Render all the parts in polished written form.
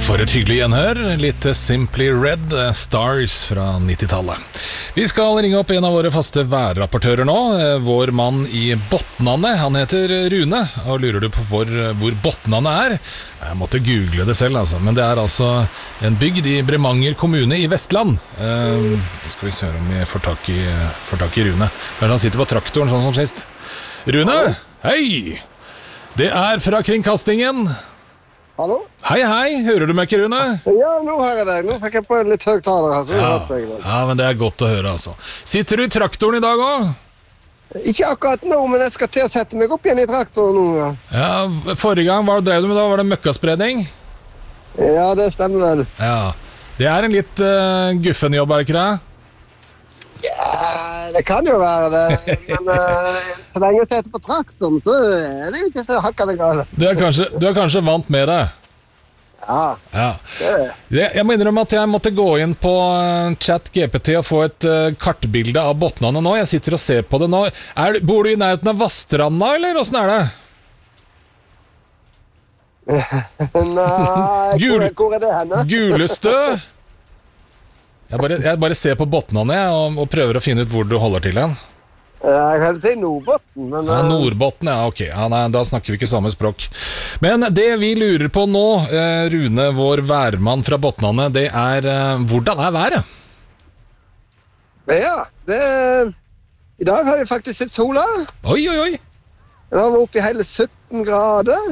For et hyggelig gjenhør, litt Simply Red, Stars fra 90-tallet. Vi skal ringe opp en av våre faste værrapportører nå, vår mann i Botnane. Han heter Rune, og lurer du på hvor Botnane er? Jeg måtte google det selv, altså. Men det er altså en bygd i Bremanger kommune i Vestland. Skal vi se om vi får tak i Rune. Kanskje han sitter på traktoren sånn som sist. Rune, hei! Det er fra Kringkastingen. Hallo? Hei, hører du meg ikke, Rune? Ja, nå hører jeg deg. Nå fikk jeg på en litt høyttaler her. Ja, men det er godt å høre, altså. Sitter du i traktoren i dag også? Ikke akkurat nå, men jeg skal til å sette meg opp igjen i traktoren nå. Ja, forrige gang, hva drev du med da? Var det møkkaspredning? Ja, det stemmer vel. Ja, det er en litt guffen jobb, er det ikke det? Ja, det kan jo være det, men så lenge jeg setter på traktoren, så er det jo ikke så hakkende gale. Du er kanskje vant med det? Ja. Jeg mener om at jeg måtte gå inn på ChatGPT og få et kartbilde av Botnane nå. Jeg sitter og ser på det nå. Bor du i nærheten av Vastranda, eller hvordan er det? Nei, hvor er det henne? Gulestø? Jeg bare ser på Botnane og prøver å finne ut hvor du holder til hen. Jeg kan si Nordbotten, men... Ja, Nordbotten, ja, ok. Ja, nei, da snakker vi ikke samme språk. Men det vi lurer på nå, Rune, vår værmann fra Botnane, det er hvordan er været? Ja, i dag har vi faktisk sett sola. Oi. Den har vært oppe i hele 17 grader.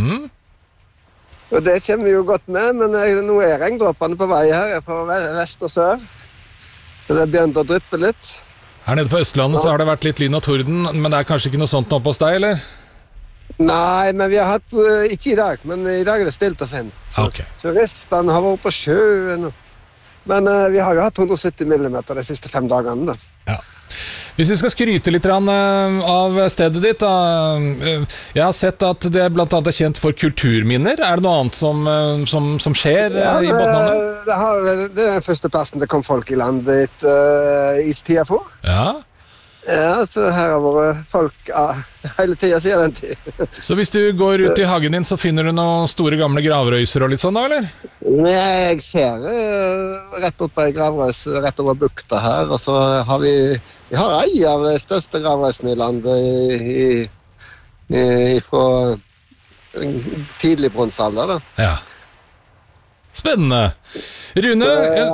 Og det kommer vi jo godt med, men nå er regndråpene på vei her, fra vest og sør. Så det begynner å dryppe litt. Her nede på Østlandet så har det vært litt lyn og torden, men det er kanskje ikke noe sånt nå på hos deg, eller? Nei, men vi har hatt, ikke i dag, men i dag er det stilt og fint. Så turistene har vært på sjøen. Men vi har jo hatt 170 millimeter de siste 5 dagene da. Ja. Hvis vi skal skryte litt av stedet ditt da, jeg har sett at det blant annet er kjent for kulturminner. Er det noe annet som skjer i Botnane? Det er den første plassen det kom folk i landet istida for. Ja, så her har vært folk hele tiden siden den tid. Så hvis du går ut i hagen din, så finner du noen store gamle gravrøyser og litt sånn da, eller? Nei, jeg ser rett opp på en gravrøys, rett over bukta her, og så har vi har ei av de største gravrøysene i landet fra tidlig bronsealder da. Ja. Spennende. Rune?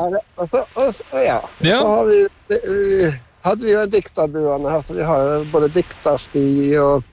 Så hadde vi jo en dikterbuene her, så vi har jo både diktersti og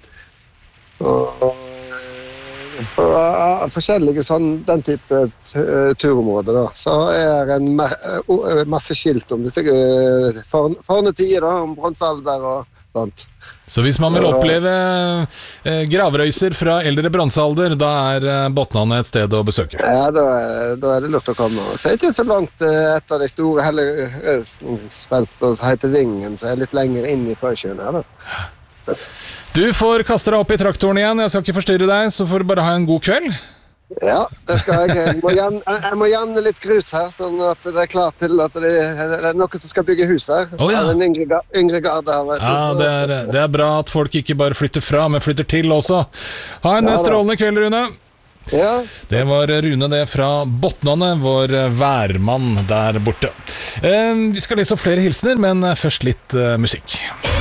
forskjellige den type turområder da. Så er en masse skilt om disse forne tider da, om bronsealder og sånt. Så hvis man vil oppleve gravrøyser fra eldre bronsealder, da er Botnane et sted å besøke? Ja, da er det lurt å komme. Så er det ikke så langt etter de store hellefeltene som heter Vingen, så er det litt lenger inn i Frøysjøen her da. Du får kaste deg opp i traktoren igjen, jeg skal ikke forstyrre deg, så får du bare ha en god kveld. Ja, det skal jeg. Jeg må jamne litt grus her, sånn at det er klart til at det er noen som skal bygge hus her. Ja. En yngre garde her. Ja, det er bra at folk ikke bare flytter fra, men flytter til også. Ha en strålende kveld, Rune. Ja. Det var Rune det fra Botnane, vår værmann der borte. Vi skal lese opp flere hilsener, men først litt musikk.